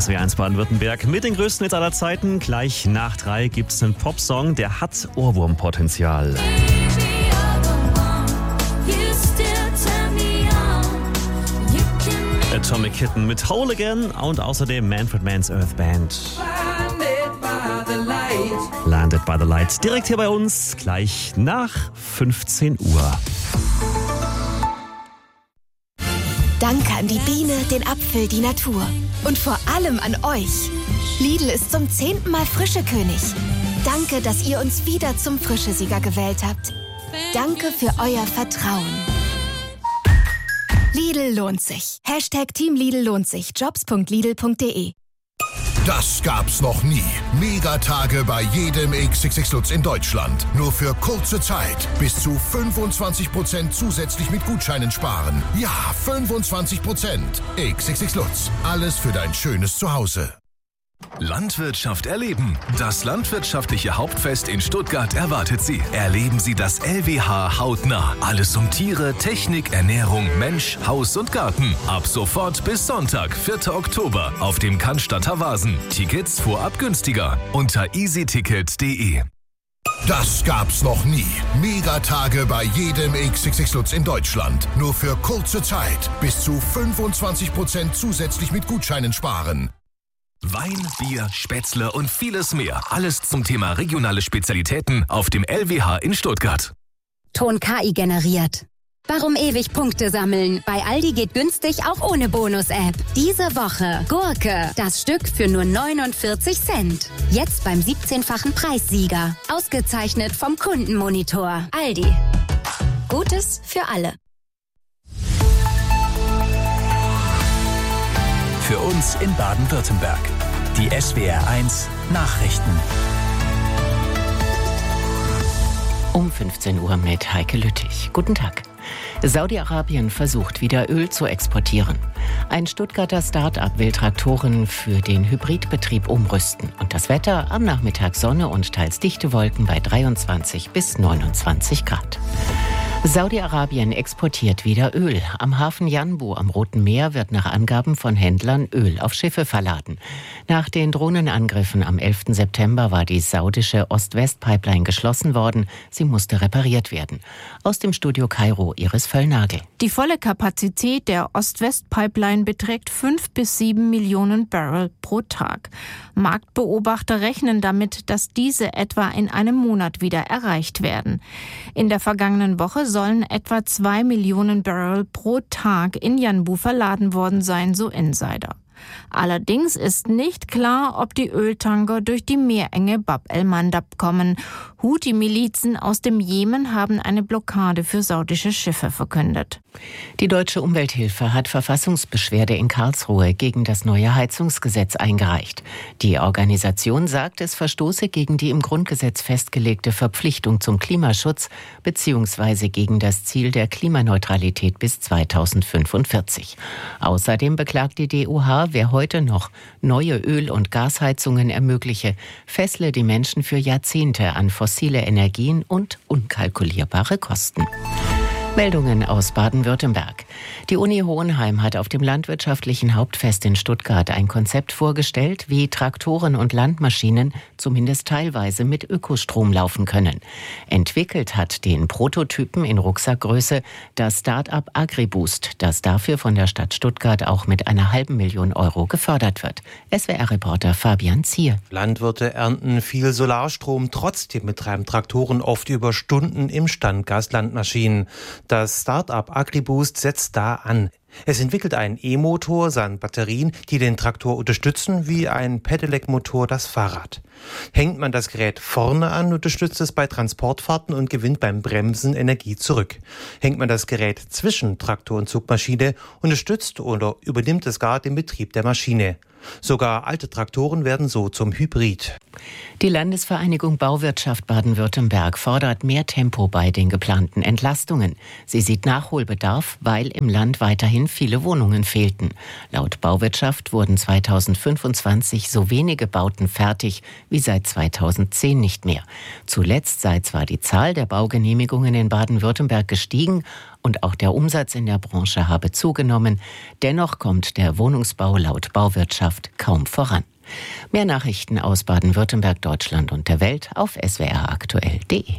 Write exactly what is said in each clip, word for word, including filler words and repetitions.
S W R eins Baden-Württemberg mit den größten Hits aller Zeiten. Gleich nach drei gibt es einen Popsong, der hat Ohrwurmpotenzial. Atomic Kitten mit Whole Again und außerdem Manfred Mann's Earth Band. Landed by the Light. Direkt hier bei uns, gleich nach fünfzehn Uhr. Danke an die Biene, den Apfel, die Natur. Und vor allem an euch. Lidl ist zum zehnten Mal Frischekönig. Danke, dass ihr uns wieder zum Frischesieger gewählt habt. Danke für euer Vertrauen. Lidl lohnt sich. Hashtag Team Lidl lohnt sich. jobs punkt lidl punkt de. Das gab's noch nie. Megatage bei jedem X X X Lutz in Deutschland. Nur für kurze Zeit. Bis zu fünfundzwanzig Prozent zusätzlich mit Gutscheinen sparen. Ja, fünfundzwanzig Prozent. X X X Lutz. Alles für dein schönes Zuhause. Landwirtschaft erleben. Das landwirtschaftliche Hauptfest in Stuttgart erwartet Sie. Erleben Sie das L W H hautnah. Alles um Tiere, Technik, Ernährung, Mensch, Haus und Garten. Ab sofort bis Sonntag, vierten Oktober auf dem Cannstatter Vasen. Tickets vorab günstiger unter easyticket punkt de. Das gab's noch nie. Megatage bei jedem X X X Lutz in Deutschland. Nur für kurze Zeit. Bis zu fünfundzwanzig Prozent zusätzlich mit Gutscheinen sparen. Wein, Bier, Spätzle und vieles mehr. Alles zum Thema regionale Spezialitäten auf dem L W H in Stuttgart. Ton K I generiert. Warum ewig Punkte sammeln? Bei Aldi geht günstig auch ohne Bonus-App. Diese Woche Gurke, das Stück für nur neunundvierzig Cent. Jetzt beim siebzehnfachen Preissieger. Ausgezeichnet vom Kundenmonitor. Aldi. Gutes für alle. Für uns in Baden-Württemberg. Die S W R eins Nachrichten. Um fünfzehn Uhr mit Heike Lüttich. Guten Tag. Saudi-Arabien versucht wieder Öl zu exportieren. Ein Stuttgarter Start-up will Traktoren für den Hybridbetrieb umrüsten. Und das Wetter am Nachmittag Sonne und teils dichte Wolken bei dreiundzwanzig bis neunundzwanzig Grad. Saudi-Arabien exportiert wieder Öl. Am Hafen Yanbu am Roten Meer wird nach Angaben von Händlern Öl auf Schiffe verladen. Nach den Drohnenangriffen am elften September war die saudische Ost-West-Pipeline geschlossen worden. Sie musste repariert werden. Aus dem Studio Kairo Iris Völlnagel. Die volle Kapazität der Ost-West-Pipeline beträgt fünf bis sieben Millionen Barrel pro Tag. Marktbeobachter rechnen damit, dass diese etwa in einem Monat wieder erreicht werden. In der vergangenen Woche sollen etwa zwei Millionen Barrel pro Tag in Yanbu verladen worden sein, so Insider. Allerdings ist nicht klar, ob die Öltanker durch die Meerenge Bab el-Mandab kommen. Houthi-Milizen aus dem Jemen haben eine Blockade für saudische Schiffe verkündet. Die Deutsche Umwelthilfe hat Verfassungsbeschwerde in Karlsruhe gegen das neue Heizungsgesetz eingereicht. Die Organisation sagt, es verstoße gegen die im Grundgesetz festgelegte Verpflichtung zum Klimaschutz bzw. gegen das Ziel der Klimaneutralität bis zweitausendfünfundvierzig. Außerdem beklagt die D U H, wer heute noch neue Öl- und Gasheizungen ermögliche, fessle die Menschen für Jahrzehnte an fossile Energien und unkalkulierbare Kosten. Meldungen aus Baden-Württemberg. Die Uni Hohenheim hat auf dem landwirtschaftlichen Hauptfest in Stuttgart ein Konzept vorgestellt, wie Traktoren und Landmaschinen zumindest teilweise mit Ökostrom laufen können. Entwickelt hat den Prototypen in Rucksackgröße das Start-up AgriBoost, das dafür von der Stadt Stuttgart auch mit einer halben Million Euro gefördert wird. S W R-Reporter Fabian Zier. Landwirte ernten viel Solarstrom, trotzdem betreiben Traktoren oft über Stunden im Standgas Landmaschinen. Das Start-up AgriBoost setzt da an. Es entwickelt einen E-Motor samt Batterien, die den Traktor unterstützen, wie ein Pedelec-Motor das Fahrrad. Hängt man das Gerät vorne an, unterstützt es bei Transportfahrten und gewinnt beim Bremsen Energie zurück. Hängt man das Gerät zwischen Traktor und Zugmaschine, unterstützt oder übernimmt es gar den Betrieb der Maschine. Sogar alte Traktoren werden so zum Hybrid. Die Landesvereinigung Bauwirtschaft Baden-Württemberg fordert mehr Tempo bei den geplanten Entlastungen. Sie sieht Nachholbedarf, weil im Land weiterhin viele Wohnungen fehlten. Laut Bauwirtschaft wurden zweitausendfünfundzwanzig so wenige Bauten fertig wie seit zweitausendzehn nicht mehr. Zuletzt sei zwar die Zahl der Baugenehmigungen in Baden-Württemberg gestiegen, und auch der Umsatz in der Branche habe zugenommen. Dennoch kommt der Wohnungsbau laut Bauwirtschaft kaum voran. Mehr Nachrichten aus Baden-Württemberg, Deutschland und der Welt auf s w r aktuell punkt d e.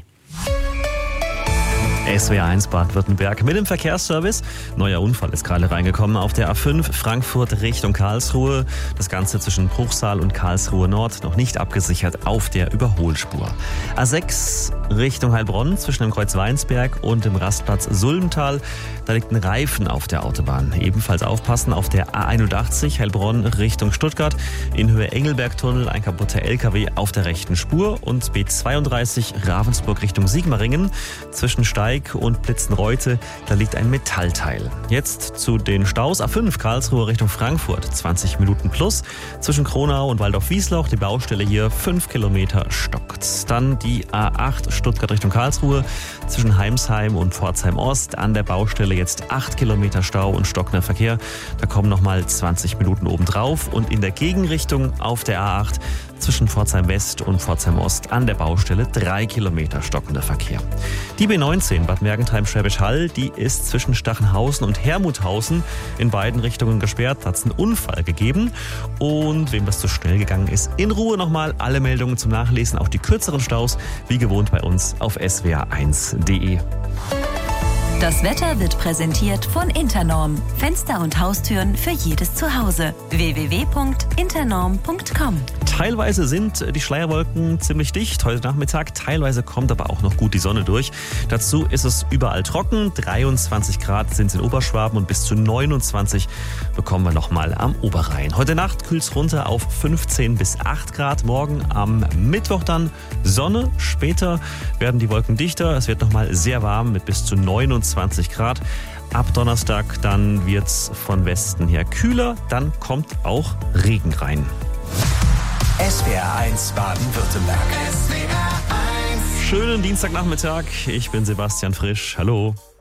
S W R eins Baden-Württemberg mit dem Verkehrsservice. Neuer Unfall ist gerade reingekommen auf der A fünf Frankfurt Richtung Karlsruhe. Das Ganze zwischen Bruchsal und Karlsruhe Nord noch nicht abgesichert auf der Überholspur. A sechs Richtung Heilbronn zwischen dem Kreuz Weinsberg und dem Rastplatz Sulmtal. Da liegt ein Reifen auf der Autobahn. Ebenfalls aufpassen auf der A einundachtzig Heilbronn Richtung Stuttgart. In Höhe Engelbergtunnel ein kaputter L K W auf der rechten Spur. Und B zweiunddreißig Ravensburg Richtung Sigmaringen zwischen Steig und Blitzenreute, da liegt ein Metallteil. Jetzt zu den Staus. A fünf Karlsruhe Richtung Frankfurt, zwanzig Minuten plus. Zwischen Kronau und Waldorf-Wiesloch, die Baustelle hier, fünf Kilometer stockt. Dann die A acht Stuttgart Richtung Karlsruhe, zwischen Heimsheim und Pforzheim Ost. An der Baustelle jetzt acht Kilometer Stau und stockender Verkehr. Da kommen nochmal zwanzig Minuten obendrauf. Und in der Gegenrichtung auf der A acht zwischen Pforzheim West und Pforzheim Ost an der Baustelle drei Kilometer stockender Verkehr. Die B neunzehn Bad Mergentheim-Schwäbisch Hall, die ist zwischen Stachenhausen und Hermuthausen in beiden Richtungen gesperrt. Da hat es einen Unfall gegeben. Und wem das zu schnell gegangen ist, in Ruhe nochmal alle Meldungen zum Nachlesen, auch die kürzeren Staus, wie gewohnt bei uns auf s w r eins punkt d e. Das Wetter wird präsentiert von Internorm. Fenster und Haustüren für jedes Zuhause. w w w punkt internorm punkt com. Teilweise sind die Schleierwolken ziemlich dicht heute Nachmittag, teilweise kommt aber auch noch gut die Sonne durch. Dazu ist es überall trocken, dreiundzwanzig Grad sind es in Oberschwaben und bis zu neunundzwanzig bekommen wir nochmal am Oberrhein. Heute Nacht kühlt es runter auf fünfzehn bis acht Grad, morgen am Mittwoch dann Sonne, später werden die Wolken dichter, es wird nochmal sehr warm mit bis zu neunundzwanzig Grad. Ab Donnerstag dann wird es von Westen her kühler, dann kommt auch Regen rein. S W R eins Baden-Württemberg. Schönen Dienstagnachmittag, ich bin Sebastian Frisch, hallo.